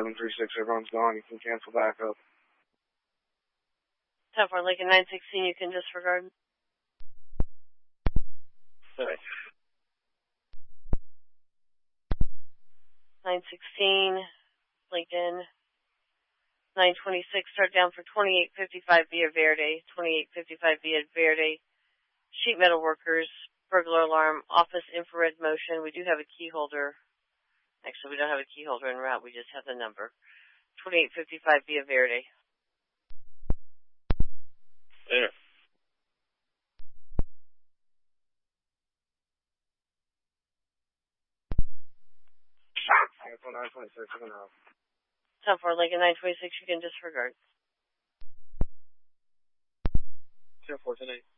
736, everyone's gone. You can cancel back up. 10-4, Lincoln 916, you can disregard. Okay. 916, Lincoln 926, start down for 2855 Via Verde, 2855 Via Verde, sheet metal workers, burglar alarm, office infrared motion. We do have a key holder. Actually, we don't have a key holder en route. We just have the number. 2855 Via Verde. There. 926, I'm out. 10-4, Lincoln 926, you can disregard. 10-4, 10-8.